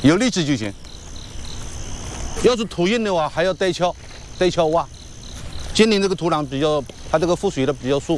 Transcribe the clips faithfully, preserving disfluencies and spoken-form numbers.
有力气就行。要是土硬的话，还要带锹，带锹挖。今年这个土壤比较，它这个覆水的比较疏。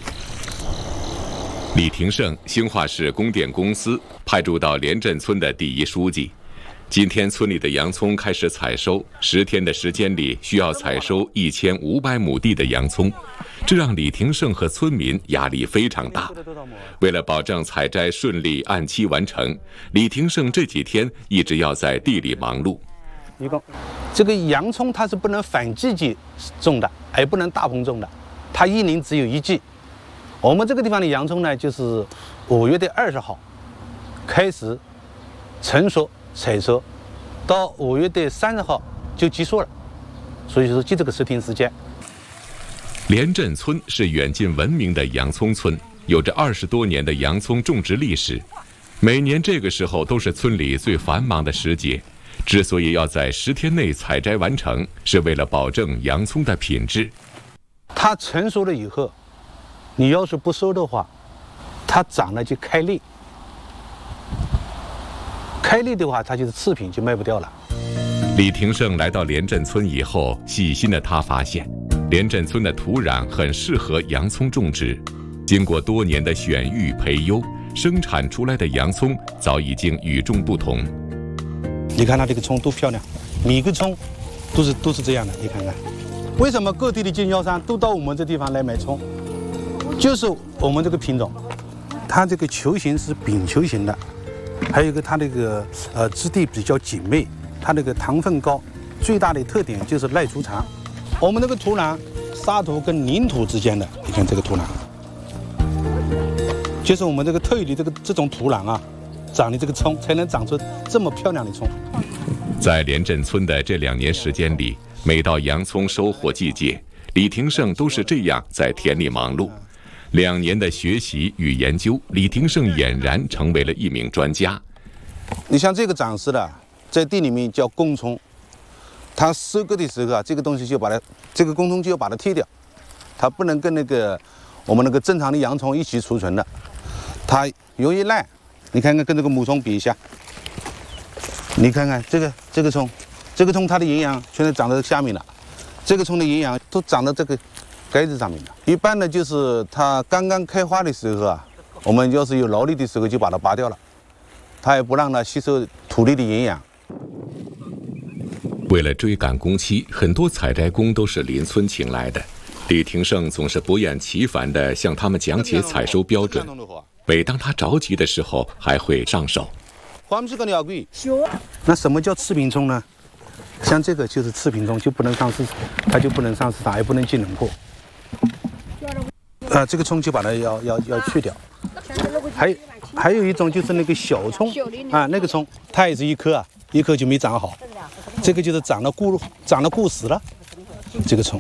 李廷胜，兴化市供电公司派驻到连镇村的第一书记。今天村里的洋葱开始采收，十天的时间里需要采收一千五百亩地的洋葱，这让李廷胜和村民压力非常大。为了保证采摘顺利按期完成，李廷胜这几天一直要在地里忙碌。 一共，这个洋葱它是不能反季节种的，也不能大棚种的，它一年只有一季。我们这个地方的洋葱呢，就是五月的二十号开始成熟采收，到五月的三十号就结束了，所以说就这个十天时间。 连镇村是远近闻名的洋葱村，有着二十多年的洋葱种植历史。每年这个时候都是村里最繁忙的时节。之所以要在十天内采摘完成，是为了保证洋葱的品质。 它成熟了以后，你要是不收的话，它长了就开裂。开裂的话，它就是次品，就卖不掉了。 李廷胜来到连镇村以后，细心的他发现，连镇村的土壤很适合洋葱种植。经过多年的选育培优，生产出来的洋葱早已经与众不同。 你看它这个葱多漂亮，每个葱都是都是这样的。你看看，为什么各地的经销商都到我们这地方来买葱？就是我们这个品种，它这个球形是柄球形的。还有一个它那个呃质地比较紧密，它那个糖分高，最大的特点就是耐储藏。我们那个土壤沙土跟泥土之间的，你看这个土壤，就是我们这个特有的这个这种土壤啊，长的这个葱才能长出这么漂亮的葱。 在连镇村的这两年时间里，每到洋葱收获季节，李廷胜都是这样在田里忙碌。两年的学习与研究，李廷胜俨然成为了一名专家。 你像这个长势的，在地里面叫公葱，它收割的时候啊，这个东西就把它，这个公葱就要把它剔掉，它不能跟那个我们那个正常的洋葱一起储存的，它容易烂。你看看跟这个母葱比一下，你看看这个这个葱，这个葱它的营养全都长在下面了，这个葱的营养都长到这个盖子上面的。一般呢，就是它刚刚开花的时候啊，我们要是有劳力的时候就把它拔掉了，它也不让它吸收土地的营养。 为了追赶工期，很多采摘工都是邻村请来的。李廷胜总是不厌其烦地向他们讲解采收标准。每当他着急的时候，还会上手。 那什么叫次品葱呢？像这个就是次品葱，就不能上市，它就不能上市场，也不能进冷库。啊，这个葱就把它要要要去掉。还还有一种就是那个小葱啊，那个葱它也是一颗啊，一颗就没长好。这个就是长了过长了过时了，这个葱。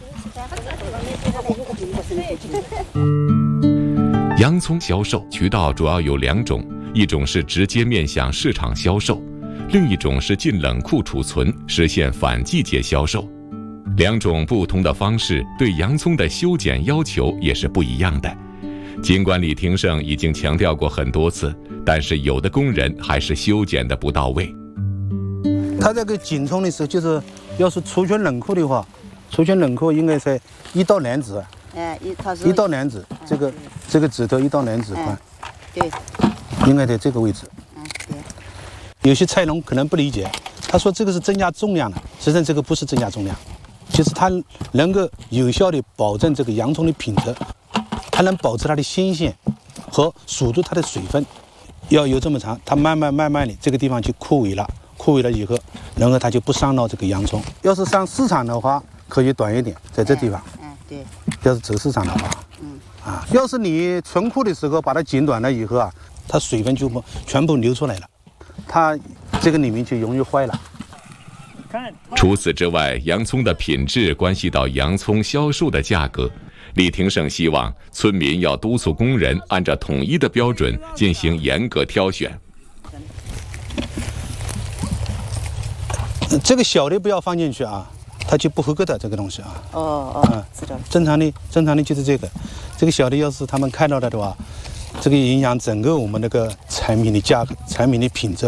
洋葱销售渠道主要有两种，一种是直接面向市场销售，另一种是进冷库储存，实现反季节销售。两种不同的方式对洋葱的修剪要求也是不一样的。尽管李廷胜已经强调过很多次，但是有的工人还是修剪的不到位。 他这个紧葱的时候，就是要是储存冷库的话，储存冷库应该在一到两指， 哎，一它是一到两指，这个这个指头一到两指宽， 对， 应该在这个位置。 嗯，对。 有些菜农可能不理解，他说这个是增加重量的，实际上这个不是增加重量，就是它能够有效的保证这个洋葱的品质，它能保持它的新鲜和锁住它的水分。要有这么长，它慢慢慢慢的这个地方就枯萎了，枯萎了以后，然后它就不伤到这个洋葱。要是上市场的话，可以短一点，在这地方。 嗯，对。 要是走市场的话，嗯，啊，要是你存库的时候把它剪短了以后啊，它水分就不全部流出来了，它这个里面就容易坏了。 除此之外，洋葱的品质关系到洋葱销售的价格。李廷胜希望村民要督促工人按照统一的标准进行严格挑选。 这个小的不要放进去啊，它就不合格的这个东西啊。 哦哦，嗯，知道了。 正常的正常的就是这个，这个小的要是他们看到了的话，这个影响整个我们那个产品的价格、产品的品质。